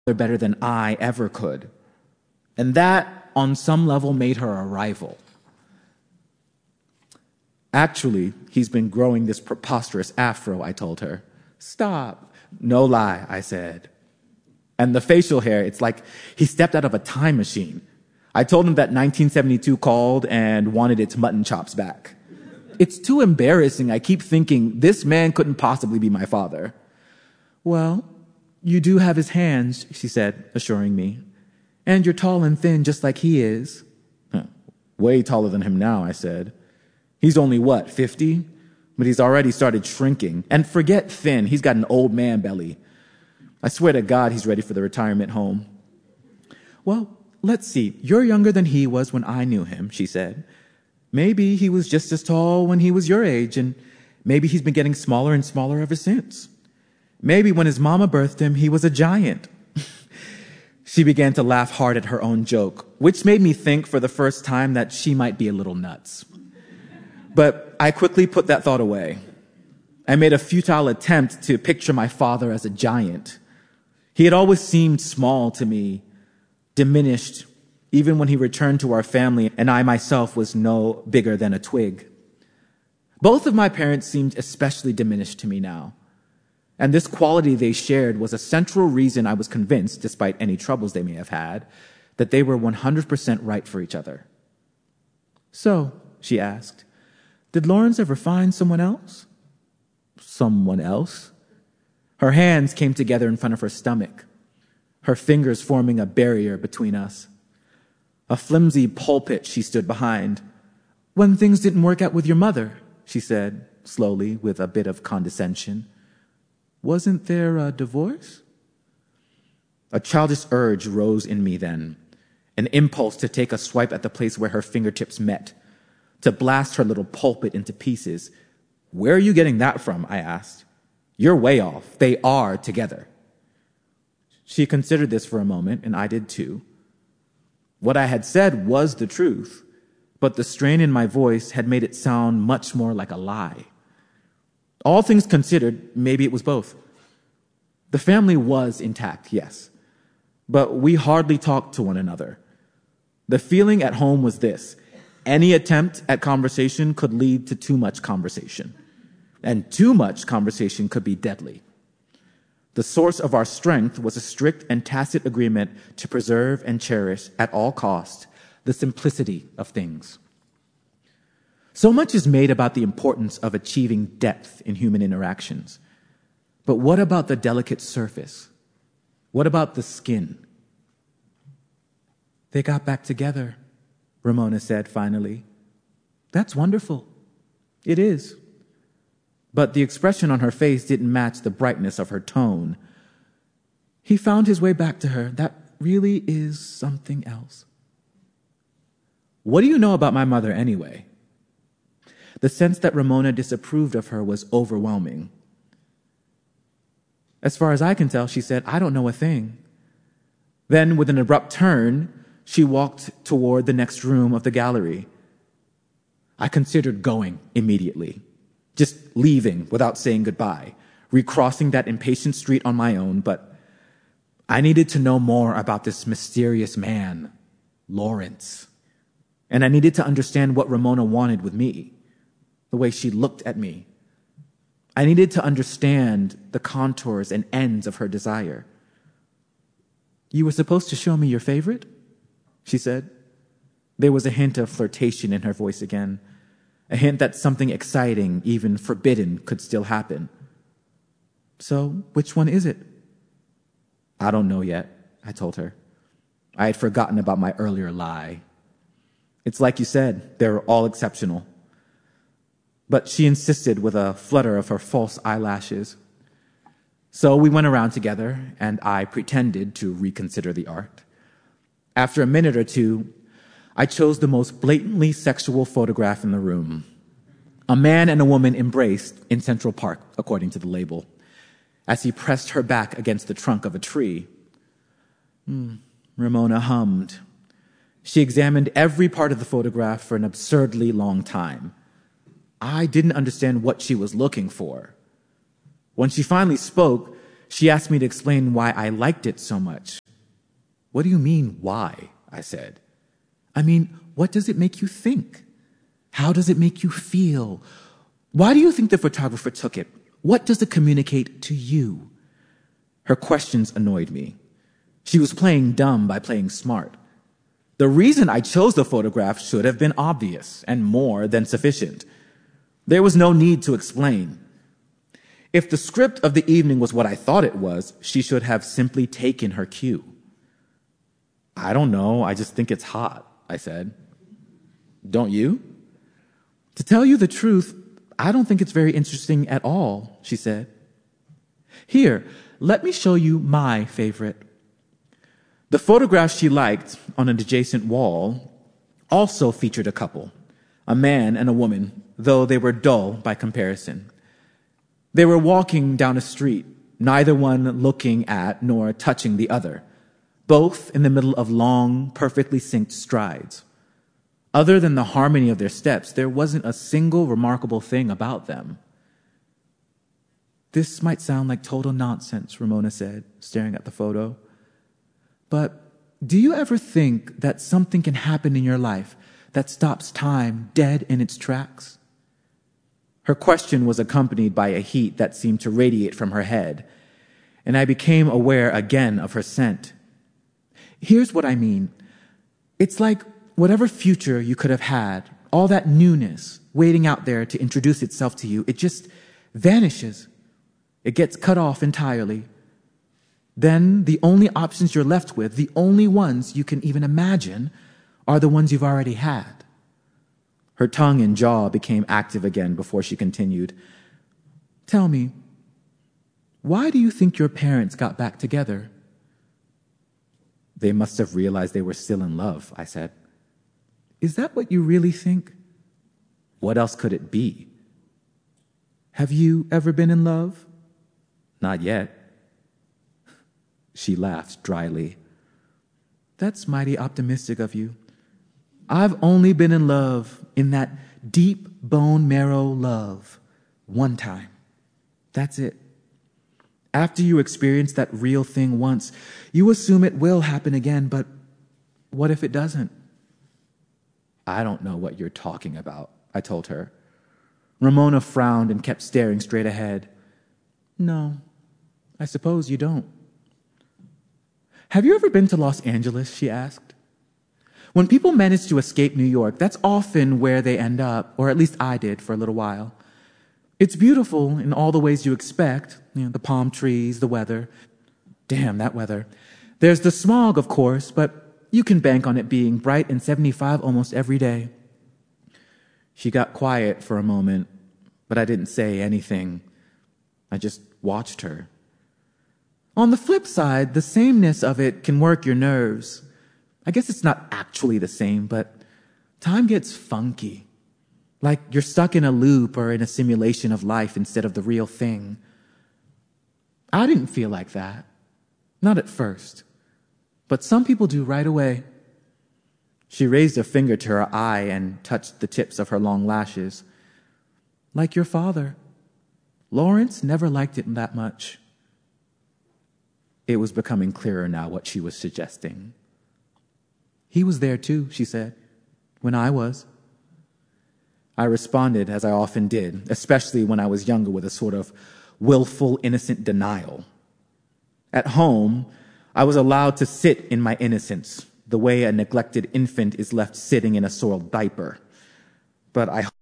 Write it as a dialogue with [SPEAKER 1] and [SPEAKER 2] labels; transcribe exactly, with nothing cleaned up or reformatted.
[SPEAKER 1] better than I ever could. And that, on some level, made her a rival. Actually, he's been growing this preposterous afro, I told her. Stop. No lie, I said. And the facial hair, it's like he stepped out of a time machine. I told him that nineteen seventy-two called and wanted its mutton chops back. It's too embarrassing. I keep thinking this man couldn't possibly be my father. Well, you do have his hands, she said, assuring me. And you're tall and thin just like he is. Huh. Way taller than him now, I said. He's only, what, fifty? But he's already started shrinking. And forget thin, he's got an old man belly. I swear to God he's ready for the retirement home. Well, let's see. You're younger than he was when I knew him, she said. Maybe he was just as tall when he was your age, and maybe he's been getting smaller and smaller ever since. Maybe when his mama birthed him, he was a giant. She began to laugh hard at her own joke, which made me think for the first time that she might be a little nuts. But I quickly put that thought away. I made a futile attempt to picture my father as a giant. He had always seemed small to me, diminished, even when he returned to our family and I myself was no bigger than a twig. Both of my parents seemed especially diminished to me now. And this quality they shared was a central reason I was convinced, despite any troubles they may have had, that they were one hundred percent right for each other. So, she asked, did Lawrence ever find someone else? Someone else? Her hands came together in front of her stomach, her fingers forming a barrier between us. A flimsy pulpit she stood behind. When things didn't work out with your mother, she said, slowly, with a bit of condescension. Wasn't there a divorce? A childish urge rose in me then, an impulse to take a swipe at the place where her fingertips met, to blast her little pulpit into pieces. Where are you getting that from? I asked. You're way off. They are together. She considered this for a moment, and I did too. What I had said was the truth, but the strain in my voice had made it sound much more like a lie. All things considered, maybe it was both. The family was intact, yes, but we hardly talked to one another. The feeling at home was this: any attempt at conversation could lead to too much conversation, and too much conversation could be deadly. The source of our strength was a strict and tacit agreement to preserve and cherish at all cost the simplicity of things. So much is made about the importance of achieving depth in human interactions. But what about the delicate surface? What about the skin? They got back together, Ramona said finally. That's wonderful. It is. But the expression on her face didn't match the brightness of her tone. He found his way back to her. That really is something else. What do you know about my mother anyway? The sense that Ramona disapproved of her was overwhelming. As far as I can tell, she said, I don't know a thing. Then, with an abrupt turn, she walked toward the next room of the gallery. I considered going immediately, just leaving without saying goodbye, recrossing that impatient street on my own, but I needed to know more about this mysterious man, Lawrence. And I needed to understand what Ramona wanted with me, the way she looked at me. I needed to understand the contours and ends of her desire. You were supposed to show me your favorite? She said. There was a hint of flirtation in her voice again, a hint that something exciting, even forbidden, could still happen. So, which one is it? I don't know yet, I told her. I had forgotten about my earlier lie. It's like you said, they're all exceptional. But she insisted with a flutter of her false eyelashes. So we went around together, and I pretended to reconsider the art. After a minute or two, I chose the most blatantly sexual photograph in the room. A man and a woman embraced in Central Park, according to the label, as he pressed her back against the trunk of a tree. Mm, Ramona hummed. She examined every part of the photograph for an absurdly long time. I didn't understand what she was looking for. When she finally spoke, She asked me to explain why I liked it so much. What do you mean, why? I said. I mean, what does it make you think? How does it make you feel? Why do you think the photographer took it? What does it communicate to you? Her questions annoyed me. She was playing dumb by playing smart. The reason I chose the photograph should have been obvious and more than sufficient. There was no need to explain. If the script of the evening was what I thought it was, she should have simply taken her cue. I don't know, I just think it's hot, I said. Don't you? To tell you the truth, I don't think it's very interesting at all, she said. Here, let me show you my favorite. The photograph she liked on an adjacent wall also featured a couple, a man and a woman, though they were dull by comparison. They were walking down a street, neither one looking at nor touching the other, both in the middle of long, perfectly synced strides. Other than the harmony of their steps, there wasn't a single remarkable thing about them. This might sound like total nonsense, Ramona said, staring at the photo. But do you ever think that something can happen in your life that stops time dead in its tracks? Her question was accompanied by a heat that seemed to radiate from her head, and I became aware again of her scent. Here's what I mean. It's like whatever future you could have had, all that newness waiting out there to introduce itself to you, it just vanishes. It gets cut off entirely. Then the only options you're left with, the only ones you can even imagine, are the ones you've already had. Her tongue and jaw became active again before she continued. Tell me, why do you think your parents got back together? They must have realized they were still in love, I said. Is that what you really think? What else could it be? Have you ever been in love? Not yet. She laughed dryly. That's mighty optimistic of you. I've only been in love, in that deep bone marrow love, one time. That's it. After you experience that real thing once, you assume it will happen again, but what if it doesn't? I don't know what you're talking about, I told her. Ramona frowned and kept staring straight ahead. No, I suppose you don't. Have you ever been to Los Angeles? She asked. When people manage to escape New York, that's often where they end up, or at least I did for a little while. It's beautiful in all the ways you expect, you know, the palm trees, the weather. Damn, that weather. There's the smog, of course, but you can bank on it being bright and seventy-five almost every day. She got quiet for a moment, but I didn't say anything. I just watched her. On the flip side, the sameness of it can work your nerves. I guess it's not actually the same, but time gets funky. Like you're stuck in a loop or in a simulation of life instead of the real thing. I didn't feel like that. Not at first. But some people do right away. She raised a finger to her eye and touched the tips of her long lashes. Like your father. Lawrence never liked it that much. It was becoming clearer now what she was suggesting. He was there too, she said, when I was. I responded, as I often did, especially when I was younger, with a sort of willful, innocent denial. At home, I was allowed to sit in my innocence, the way a neglected infant is left sitting in a soiled diaper. But I